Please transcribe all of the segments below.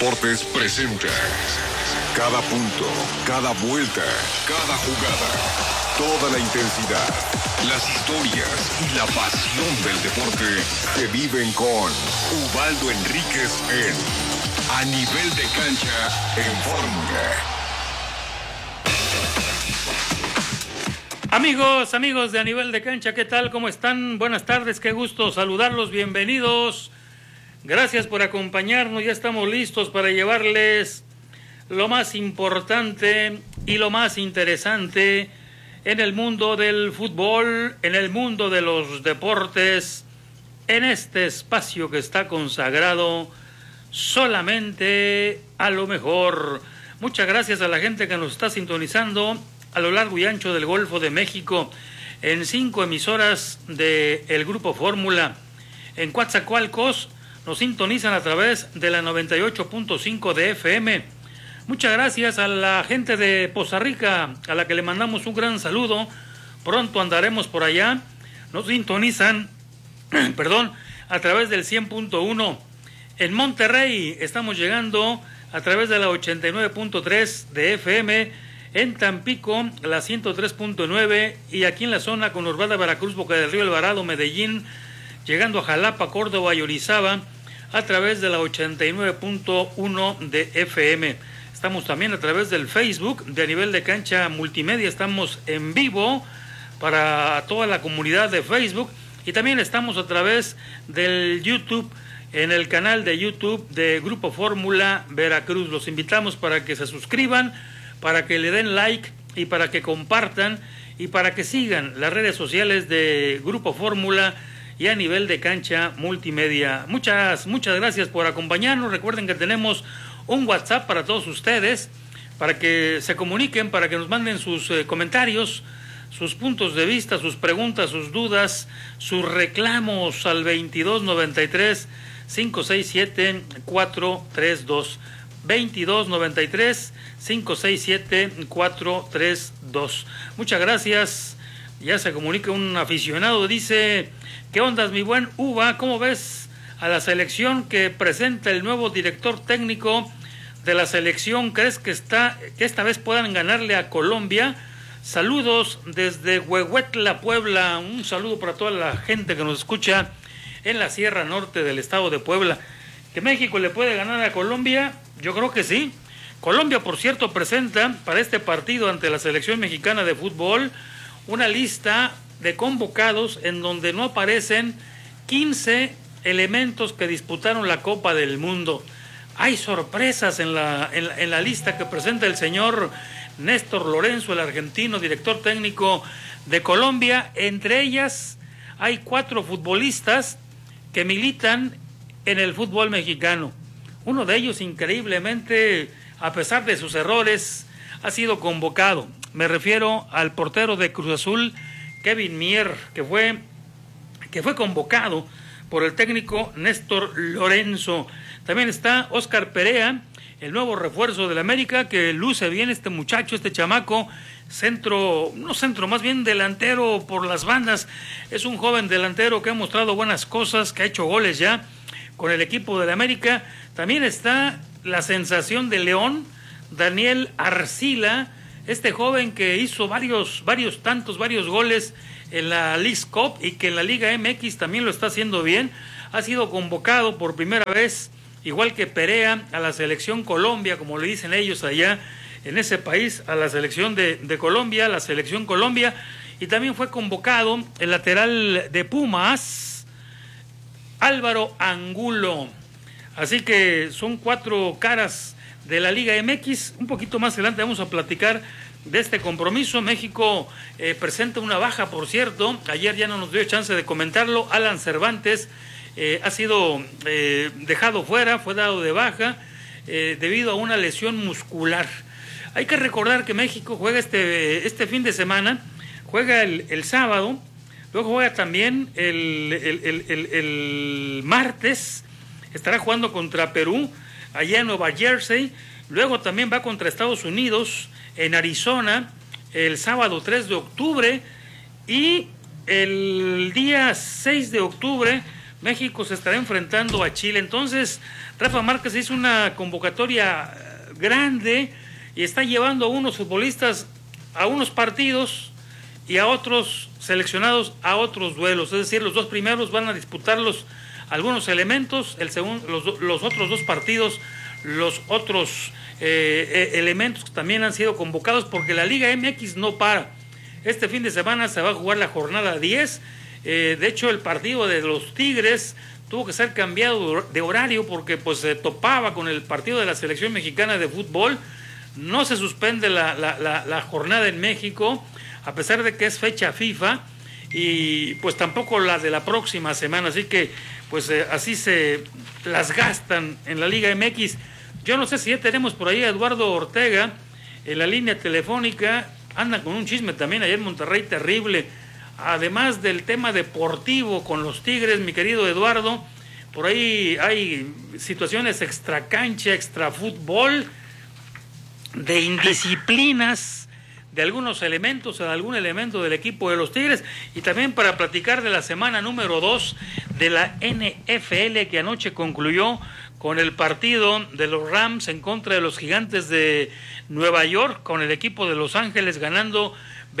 Deportes presenta cada punto, cada vuelta, cada jugada, toda la intensidad, las historias y la pasión del deporte se viven con Ubaldo Enríquez en A Nivel de Cancha en Fórmula. Amigos de A Nivel de Cancha, ¿qué tal? ¿Cómo están? Buenas tardes, qué gusto saludarlos, bienvenidos. Gracias por acompañarnos, ya estamos listos para llevarles lo más importante y lo más interesante en el mundo del fútbol, en el mundo de los deportes, en este espacio que está consagrado solamente a lo mejor. Muchas gracias a la gente que nos está sintonizando a lo largo y ancho del Golfo de México, en 5 emisoras del Grupo Fórmula. En Coatzacoalcos nos sintonizan a través de la 98.5 de FM. Muchas gracias a la gente de Poza Rica, a la que le mandamos un gran saludo. Pronto andaremos por allá. Nos sintonizan, a través del 100.1. En Monterrey estamos llegando a través de la 89.3 de FM. En Tampico, la 103.9, y aquí en la zona conurbada Veracruz, Boca del Río, Alvarado, Medellín, llegando a Jalapa, Córdoba y Orizaba, a través de la 89.1 de FM. Estamos también a través del Facebook de A Nivel de Cancha Multimedia, estamos en vivo para toda la comunidad de Facebook, y también estamos a través del YouTube, en el canal de YouTube de Grupo Fórmula Veracruz. Los invitamos para que se suscriban, para que le den like y para que compartan y para que sigan las redes sociales de Grupo Fórmula y A Nivel de Cancha Multimedia. Muchas gracias por acompañarnos. Recuerden que tenemos un WhatsApp para todos ustedes, para que se comuniquen, para que nos manden sus comentarios, sus puntos de vista, sus preguntas, sus dudas, sus reclamos al 2293-567-432. 2293-567-432. Muchas gracias. Ya se comunica un aficionado, dice: ¿qué ondas, mi buen Uva? ¿Cómo ves a la selección que presenta el nuevo director técnico de la selección? ¿Crees que esta vez puedan ganarle a Colombia? Saludos desde Huehuetla, Puebla. Un saludo para toda la gente que nos escucha en la Sierra Norte del estado de Puebla. ¿Que México le puede ganar a Colombia? Yo creo que sí. Colombia, por cierto, presenta para este partido ante la selección mexicana de fútbol una lista de convocados en donde no aparecen 15 elementos que disputaron la Copa del Mundo. Hay sorpresas en la lista que presenta el señor Néstor Lorenzo, el argentino, director técnico de Colombia. Entre ellas hay 4 futbolistas que militan en el fútbol mexicano. Uno de ellos, increíblemente, a pesar de sus errores, ha sido convocado. Me refiero al portero de Cruz Azul, Kevin Mier, que fue convocado por el técnico Néstor Lorenzo. También está Óscar Perea, el nuevo refuerzo del América, que luce bien este muchacho, este chamaco, más bien delantero por las bandas. Es un joven delantero que ha mostrado buenas cosas, que ha hecho goles ya con el equipo del América. También está la sensación de León, Daniel Arcila, este joven que hizo varios goles en la Leagues Cup y que en la Liga MX también lo está haciendo bien. Ha sido convocado por primera vez, igual que Perea, a la selección Colombia, como le dicen ellos allá en ese país, a la selección de Colombia, la selección Colombia. Y también fue convocado el lateral de Pumas, Álvaro Angulo. Así que son 4 caras de la Liga MX. Un poquito más adelante vamos a platicar de este compromiso. México presenta una baja, por cierto. Ayer ya no nos dio chance de comentarlo. Alan Cervantes ha sido dejado fuera, fue dado de baja debido a una lesión muscular. Hay que recordar que México juega este fin de semana, juega el sábado, luego juega también el martes. Estará jugando contra Perú, allá en Nueva Jersey. Luego también va contra Estados Unidos, en Arizona, el sábado 3 de octubre. Y el día 6 de octubre México se estará enfrentando a Chile. Entonces, Rafa Márquez hizo una convocatoria grande y está llevando a unos futbolistas a unos partidos y a otros seleccionados a otros duelos. Es decir, los dos primeros van a disputarlos algunos elementos, los otros dos partidos, los otros elementos que también han sido convocados, porque la Liga MX no para. Este fin de semana se va a jugar la jornada 10. De hecho, el partido de los Tigres tuvo que ser cambiado de horario porque pues se topaba con el partido de la selección mexicana de fútbol. No se suspende la jornada en México, a pesar de que es fecha FIFA, y pues tampoco la de la próxima semana. Así que pues así se las gastan en la Liga MX. Yo no sé si ya tenemos por ahí a Eduardo Ortega en la línea telefónica. Anda con un chisme también allá en Monterrey terrible. Además del tema deportivo con los Tigres, mi querido Eduardo, por ahí hay situaciones extra cancha, extra fútbol, de indisciplinas de algunos elementos, de algún elemento del equipo de los Tigres, y también para platicar de la semana número 2 de la NFL, que anoche concluyó con el partido de los Rams en contra de los Gigantes de Nueva York, con el equipo de Los Ángeles ganando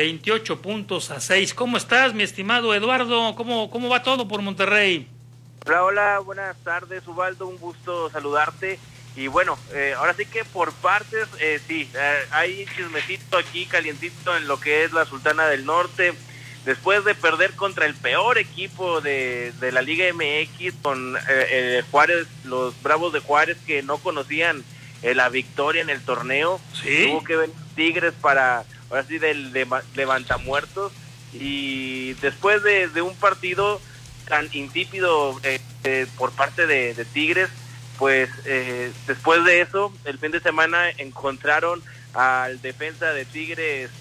28-6. ¿Cómo estás, mi estimado Eduardo? ¿Cómo va todo por Monterrey? Hola, buenas tardes, Ubaldo, un gusto saludarte. Y bueno, ahora sí que por partes, hay chismecito aquí calientito en lo que es la Sultana del Norte. Después de perder contra el peor equipo de la Liga MX, con Juárez, los Bravos de Juárez, que no conocían la victoria en el torneo. ¿Sí? Tuvo que venir Tigres para, ahora sí, del levantamuertos. Y después de un partido tan insípido por parte de Tigres, pues después de eso, el fin de semana encontraron al defensa de Tigres,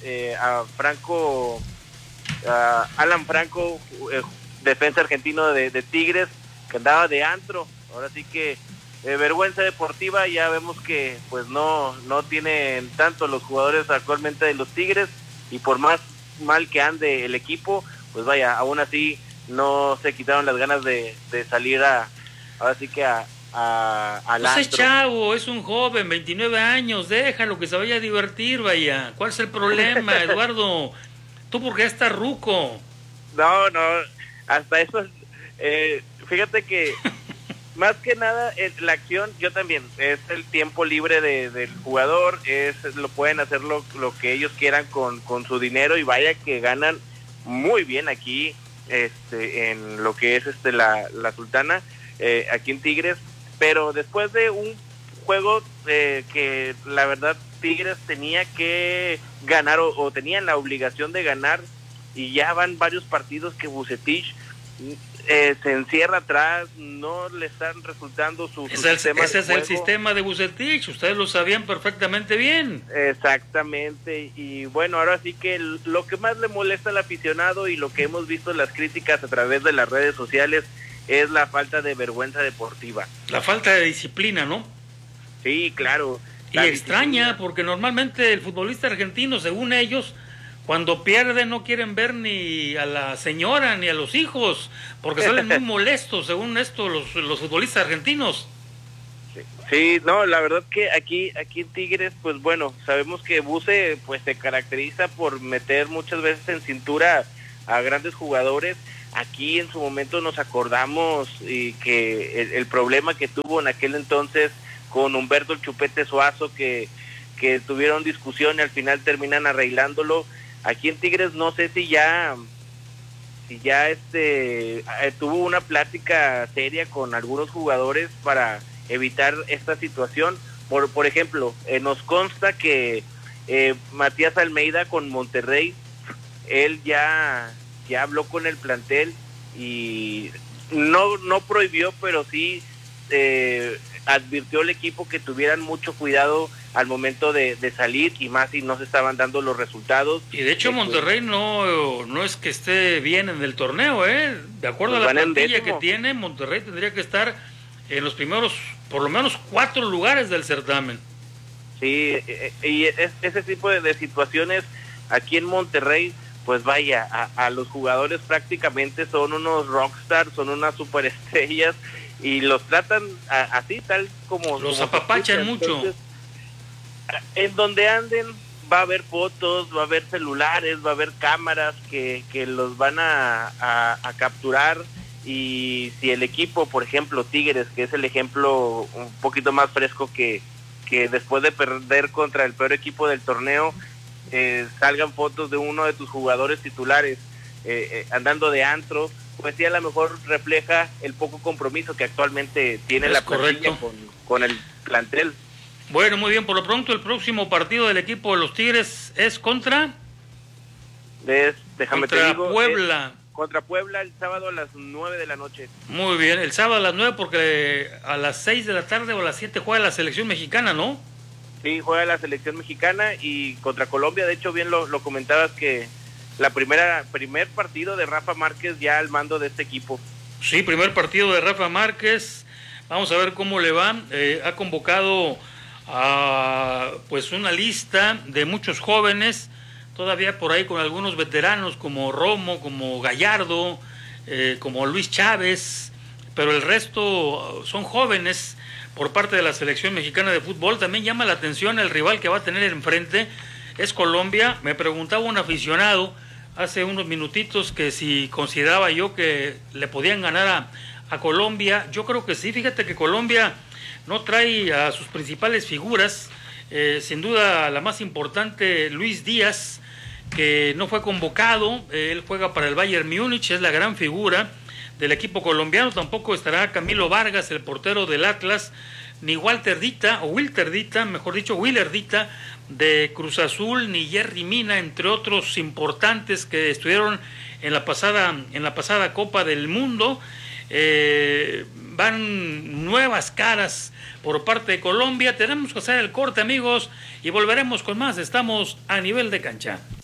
Alan Franco, defensa argentino de Tigres, que andaba de antro. Ahora sí que vergüenza deportiva. Ya vemos que pues no tienen tanto los jugadores actualmente de los Tigres, y por más mal que ande el equipo, pues vaya, aún así no se quitaron las ganas de salir ahora sí que al pues es chavo, es un joven, 29 años, déjalo que se vaya a divertir, vaya. ¿Cuál es el problema, Eduardo? Tú porque ya estás ruco. No, hasta eso, fíjate que más que nada la acción, yo también, es el tiempo libre del jugador, lo pueden hacer lo que ellos quieran con su dinero, y vaya que ganan muy bien aquí en lo que es la Sultana, aquí en Tigres. Pero después de un juego que la verdad Tigres tenía que ganar o tenían la obligación de ganar, y ya van varios partidos que Vucetich se encierra atrás, no le están resultando su sistema. Ese es el sistema de Vucetich, ustedes lo sabían perfectamente bien. Exactamente, y bueno, ahora sí que lo que más le molesta al aficionado, y lo que hemos visto en las críticas a través de las redes sociales, es la falta de vergüenza deportiva. La falta de disciplina, ¿no? Sí, claro. Y extraña, porque normalmente el futbolista argentino, según ellos, cuando pierde no quieren ver ni a la señora ni a los hijos, porque salen muy molestos, según esto, los futbolistas argentinos. Sí, no, la verdad que aquí en Tigres, pues bueno, sabemos que Buce pues se caracteriza por meter muchas veces en cintura a grandes jugadores. Aquí en su momento nos acordamos y que el problema que tuvo en aquel entonces con Humberto el Chupete Suazo, que tuvieron discusión y al final terminan arreglándolo. Aquí en Tigres no sé si ya tuvo una plática seria con algunos jugadores para evitar esta situación. Por ejemplo, nos consta que Matías Almeida con Monterrey, él ya habló con el plantel y no prohibió, pero sí advirtió al equipo que tuvieran mucho cuidado al momento de salir, y más si no se estaban dando los resultados. Y de hecho Monterrey no es que esté bien en el torneo, de acuerdo a la plantilla que tiene, Monterrey tendría que estar en los primeros, por lo menos 4 lugares del certamen. Sí, y ese tipo de situaciones aquí en Monterrey pues vaya, a los jugadores prácticamente son unos rockstars, son unas superestrellas, y los tratan así, tal como... Los apapachan mucho. Entonces, en donde anden va a haber fotos, va a haber celulares, va a haber cámaras que los van a capturar, y si el equipo, por ejemplo Tigres, que es el ejemplo un poquito más fresco, que después de perder contra el peor equipo del torneo, salgan fotos de uno de tus jugadores titulares andando de antro, pues sí, a lo mejor refleja el poco compromiso que actualmente tiene la plantilla con el plantel. Bueno, muy bien, por lo pronto el próximo partido del equipo de los Tigres es contra Puebla. Contra Puebla el sábado a las 9 de la noche. Muy bien, el sábado a las 9, porque a las 6 de la tarde o a las 7 juega la selección mexicana, ¿no? Sí, juega la selección mexicana, y contra Colombia, de hecho bien lo comentabas, que primer partido de Rafa Márquez ya al mando de este equipo. Sí, primer partido de Rafa Márquez, vamos a ver cómo le va. Ha convocado a pues una lista de muchos jóvenes, todavía por ahí con algunos veteranos como Romo, como Gallardo, como Luis Chávez, pero el resto son jóvenes por parte de la selección mexicana de fútbol. También llama la atención el rival que va a tener enfrente, es Colombia. Me preguntaba un aficionado hace unos minutitos que si consideraba yo que le podían ganar a Colombia. Yo creo que sí, fíjate que Colombia no trae a sus principales figuras, sin duda la más importante, Luis Díaz, que no fue convocado, él juega para el Bayern Múnich, es la gran figura del equipo colombiano. Tampoco estará Camilo Vargas, el portero del Atlas, ni Willer Dita, de Cruz Azul, ni Jerry Mina, entre otros importantes que estuvieron en la pasada Copa del Mundo. Van nuevas caras por parte de Colombia. Tenemos que hacer el corte, amigos, y volveremos con más. Estamos a nivel de cancha.